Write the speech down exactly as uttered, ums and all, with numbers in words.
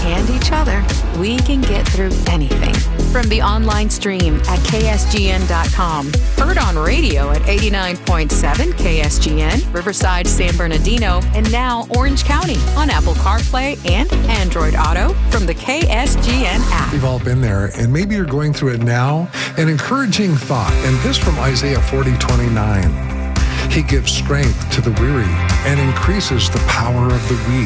and each other, we can get through anything. From the online stream at K S G N dot com, heard on radio at eighty-nine point seven K S G N, Riverside, San Bernardino, and now Orange County on Apple CarPlay and Android Auto from the K S G N app. We've all been there, and maybe you're going through it now. An encouraging thought, and this from Isaiah forty twenty-nine. He gives strength to the weary and increases the power of the weak.